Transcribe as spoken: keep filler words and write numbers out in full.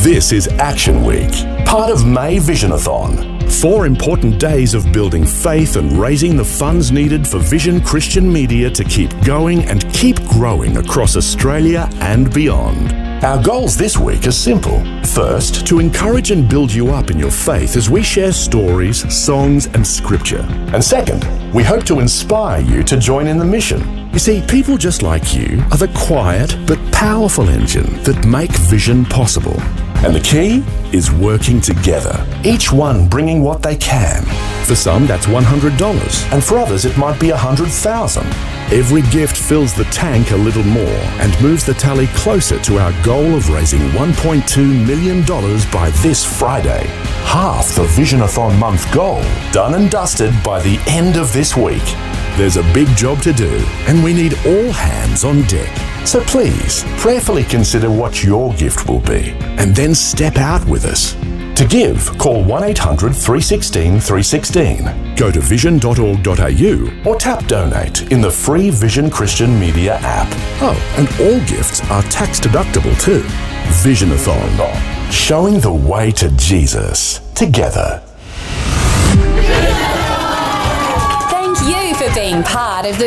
This is Action Week, part of May Visionathon. Four important days of building faith and raising the funds needed for Vision Christian Media to keep going and keep growing across Australia and beyond. Our goals this week are simple. First, to encourage and build you up in your faith as we share stories, songs, and scripture. And second, we hope to inspire you to join in the mission. You see, people just like you are the quiet but powerful engine that make vision possible. And the key is working together, each one bringing what they can. For some, that's one hundred dollars, and for others, it might be one hundred thousand dollars. Every gift fills the tank a little more and moves the tally closer to our goal of raising one point two million dollars by this Friday. Half the Visionathon month goal, done and dusted by the end of this week. There's a big job to do, and we need all hands on deck. So please, prayerfully consider what your gift will be, and then step out with us. To give, call one eight hundred, three one six, three one six. Go to vision dot org dot a u or tap Donate in the free Vision Christian Media app. Oh, and all gifts are tax deductible too. Visionathon, showing the way to Jesus together. Thank you for being part of the